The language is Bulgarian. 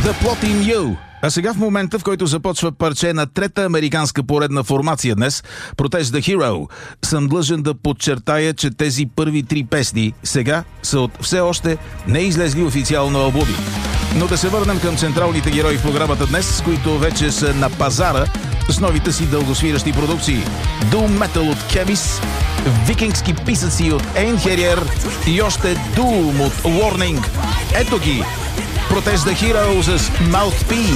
The Plot in You. А сега в момента, в който започва парче на трета американска поредна формация днес, Protect the Hero, съм длъжен да подчертая, че тези първи три песни сега са от все още не излезли официално албуми. Но да се върнем към централните герои в програмата днес, които вече са на пазара с новите си дългосвиращи продукции. Doom Metal от Kevis, викингски писъци от Einherjar и още Doom от Warning. Ето ги! Protect the Hero с Mouthpiece.